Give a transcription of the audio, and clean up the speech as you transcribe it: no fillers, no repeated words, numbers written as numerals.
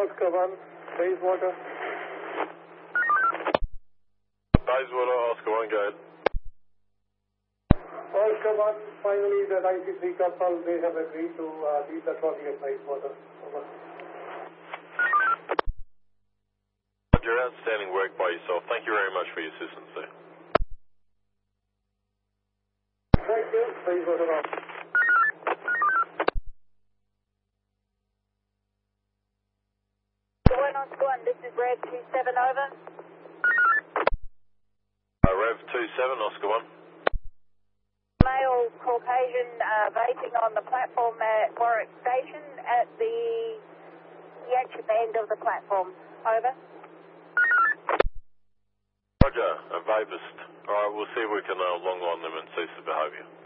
Oscar 1, Bayswater. Bayswater, Oscar 1, go ahead. Oscar 1, finally the 93 couple, they have agreed to leave the trolley at Bayswater. Over. Roger, outstanding work by yourself. Thank you very much for your assistance there. Thank you, Bayswater off. Oscar 1, this is Rev 27, over. Rev 27, Oscar 1. Male Caucasian vaping on the platform at Warwick Station at the Yatchip end of the platform. Over. Roger, a vapist. Alright, we'll see if we can long on them and cease the behaviour.